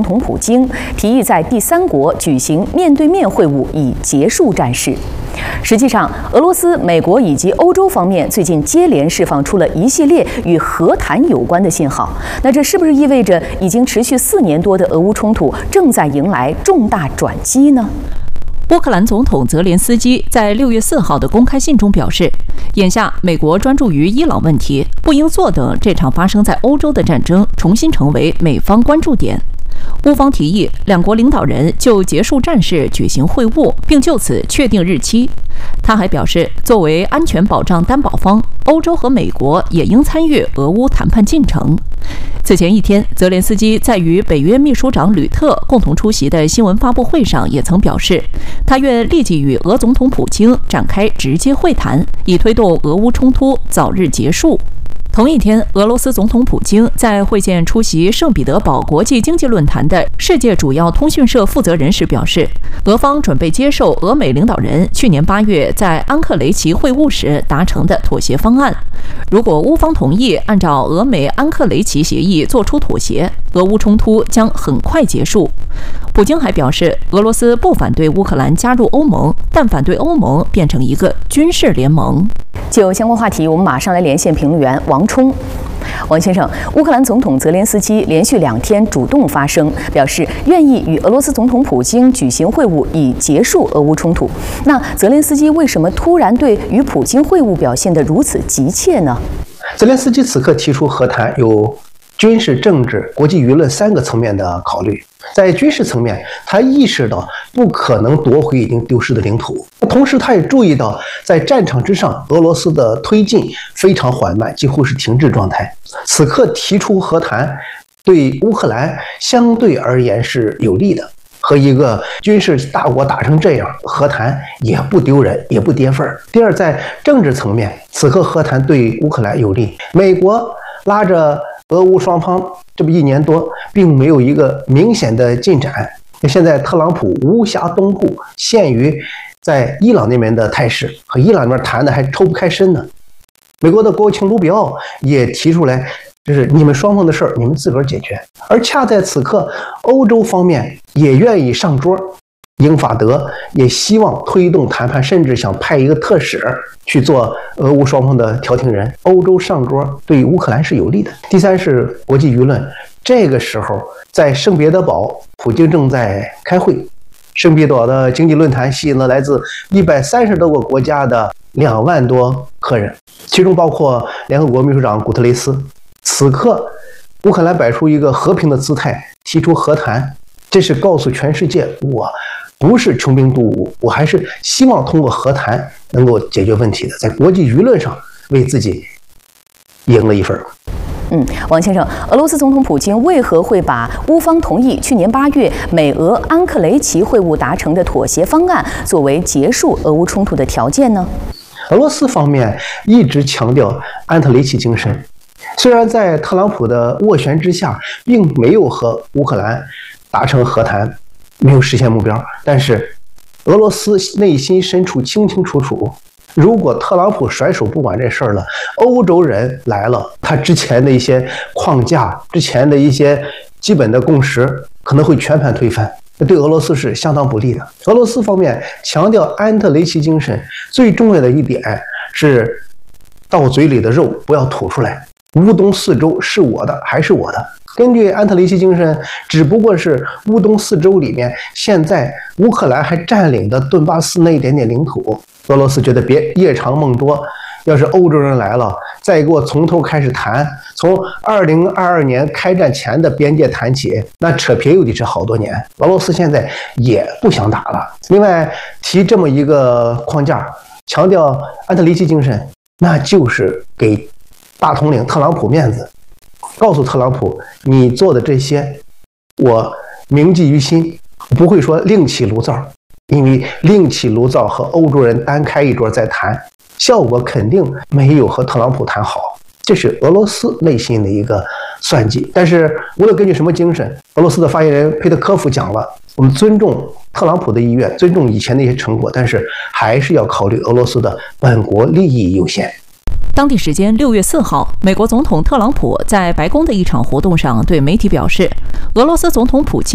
统普京提议在第三国举行面对面会晤，以结束战事。实际上，俄罗斯、美国以及欧洲方面最近接连释放出了一系列与和谈有关的信号。那这是不是意味着已经持续4年多的俄乌冲突正在迎来重大转机呢？ 乌克兰总统泽连斯基在6月4号的公开信中表示，眼下美国专注于伊朗问题，不应坐等这场发生在欧洲的战争重新成为美方关注点。乌方提议两国领导人就结束战事举行会晤，并就此确定日期。他还表示，作为安全保障担保方，欧洲和美国也应参与俄乌谈判进程。此前一天，泽连斯基在与北约秘书长吕特共同出席的新闻发布会上也曾表示，他愿立即与俄总统普京展开直接会谈，以推动俄乌冲突早日结束。同一天，俄罗斯总统普京在会见出席圣彼得堡国际经济论坛的世界主要通讯社负责人时表示，俄方准备接受俄美领导人去年8月在安克雷奇会晤时达成的妥协方案。如果乌方同意按照俄美安克雷奇协议做出妥协，俄乌冲突将很快结束。普京还表示，俄罗斯不反对乌克兰加入欧盟，但反对欧盟变成一个军事联盟。 就相关话题，我们马上来连线评论员王冲。王先生，乌克兰总统泽连斯基连续2天主动发声，表示愿意与俄罗斯总统普京举行会晤，以结束俄乌冲突。那泽连斯基为什么突然对与普京会晤表现得如此急切呢？ 泽连斯基此刻提出和谈，有军事、政治、国际舆论3个层面的考虑。在军事层面，他意识到不可能夺回已经丢失的领土，同时他也注意到在战场之上，俄罗斯的推进非常缓慢，几乎是停滞状态。此刻提出和谈，对乌克兰相对而言是有利的。和一个军事大国打成这样，和谈也不丢人，也不跌份儿。第二，在政治层面，此刻和谈对乌克兰有利。美国拉着俄乌双方这么1年多，并没有一个明显的进展。现在特朗普无暇东顾，陷于在伊朗那边的态势，和伊朗那边谈的还抽不开身呢。美国的国务卿卢比奥也提出来，就是你们双方的事儿，你们自个儿解决。而恰在此刻，欧洲方面也愿意上桌，英法德也希望推动谈判，甚至想派一个特使去做俄乌双方的调停人。欧洲上桌对乌克兰是有利的。第三是国际舆论，这个时候在圣彼得堡，普京正在开会。圣彼得堡的经济论坛吸引了来自130多个国家的2万多客人，其中包括联合国秘书长古特雷斯。此刻，乌克兰摆出一个和平的姿态，提出和谈，这是告诉全世界，我不是穷兵黩武，我还是希望通过和谈能够解决问题的，在国际舆论上为自己赢了一份。 王先生，俄罗斯总统普京为何会把乌方同意去年8月美俄安克雷奇会晤达成的妥协方案作为结束俄乌冲突的条件呢？ 俄罗斯方面一直强调安特雷奇精神，虽然在特朗普的斡旋之下，并没有和乌克兰达成和谈，没有实现目标，但是俄罗斯内心深处清清楚楚，如果特朗普甩手不管这事儿了，欧洲人来了，他之前的一些框架，之前的一些基本的共识可能会全盘推翻，这对俄罗斯是相当不利的。俄罗斯方面强调安特雷奇精神，最重要的一点是到嘴里的肉不要吐出来，乌东4州是我的还是我的。根据安特雷奇精神，只不过是乌东4州里面现在乌克兰还占领的顿巴斯那一点点领土。俄罗斯觉得别夜长梦多，要是欧洲人来了，再给我从头开始谈，从2022年开战前的边界谈起，那扯皮又得是好多年。俄罗斯现在也不想打了。另外提这么一个框架，强调安特雷奇精神，那就是给大统领特朗普面子，告诉特朗普，你做的这些我铭记于心，不会说另起炉灶。因为另起炉灶和欧洲人单开一桌再谈，效果肯定没有和特朗普谈好，这是俄罗斯内心的一个算计。但是无论根据什么精神，俄罗斯的发言人佩特科夫讲了，我们尊重特朗普的意愿，尊重以前的一些成果，但是还是要考虑俄罗斯的本国利益优先。 当地时间6月4号，美国总统特朗普在白宫的一场活动上对媒体表示，俄罗斯总统普京